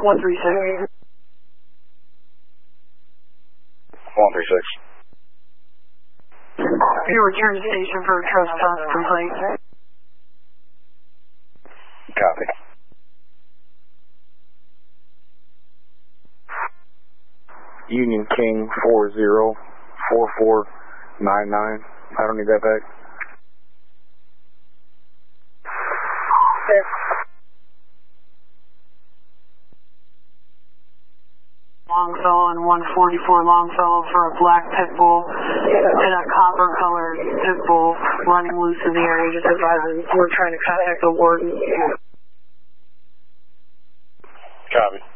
136. 136. You return to station for a trespass complaint. Copy. Union King 404499. I don't need that back. Okay. Longfellow and 144 Longfellow for a black pit bull and a copper colored pit bull running loose in the area. Just advising we're trying to contact the warden. Copy.